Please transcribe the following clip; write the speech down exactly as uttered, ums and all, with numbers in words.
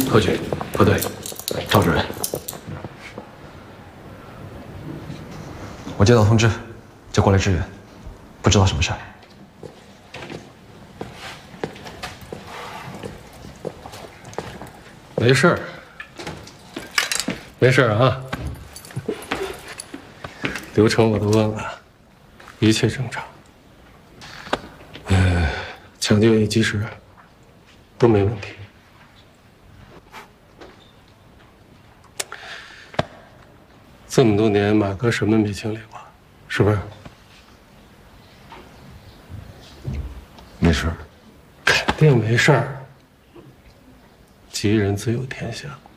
何局、何队、赵主任， 我接到通知，就过来支援，不知道什么事儿。 没事儿，没事儿啊。流程我都问了，一切正常。呃，抢救也及时，都没问题。这么多年，马哥什么没经历过，是不是？ 没事， 肯定没事儿。吉人自有天相。